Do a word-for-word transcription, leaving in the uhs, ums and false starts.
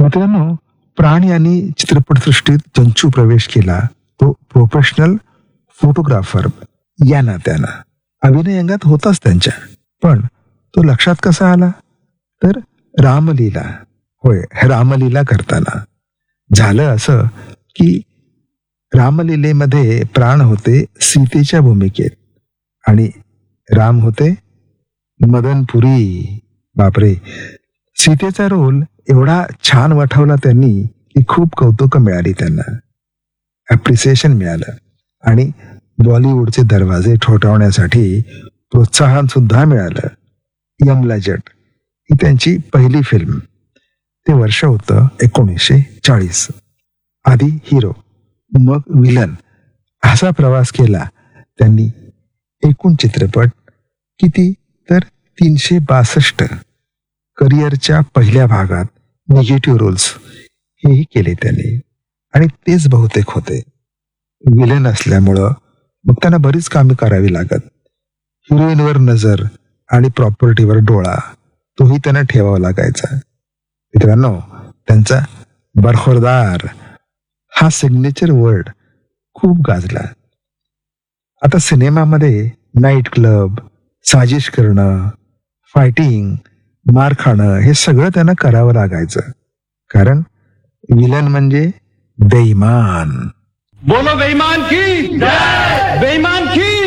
मित्रांनो, प्राण यांनी चित्रपटसृष्टीत चंचू प्रवेश केला तो प्रोफेशनल फोटोग्राफर या नात्यानं. अभिनय अंगात होताच त्यांच्या, पण तो लक्षात कसा आला तर रामलीला, होय रामलीला करताना. झालं असं की रामलीलेमध्ये प्राण होते सीतेच्या भूमिकेत आणि राम होते मदनपुरी. बापरे, सीतेचा रोल एवढा छान वठवला त्यांनी की खूप कौतुक मिळाली, त्यांना ॲप्रिसिएशन मिळालं आणि बॉलिवूडचे दरवाजे ठोठावण्यासाठी प्रोत्साहन सुद्धा मिळालं. यमला जट ही त्यांची पहिली फिल्म. ते वर्ष होतं एकोणीसशे चाळीस. आधी हिरो मग विलन असा प्रवास केला त्यांनी. एकूण चित्रपट किती तर तीनशे बासष्ट. करिअरच्या पहिल्या भागात निगेटिव्ह रोल्स हेही केले त्यांनी आणि तेच बहुतेक होते. विलन असल्यामुळं मग त्यांना बरीच कामे करावी लागत. हिरोईनवर नजर आणि प्रॉपर्टीवर डोळा तोही त्यांना ठेवावा लागायचा. मित्रांनो, त्यांचा बरखोरदार हा सिग्नेचर वर्ड खूप गाजला. आता सिनेमामध्ये नाईट क्लब, साजिश करणं, फायटिंग, मार खाणं हे सगळं त्यांना करावं लागायचं, कारण विलन म्हणजे बेईमान. बोलो बेईमान की जय, बेईमान की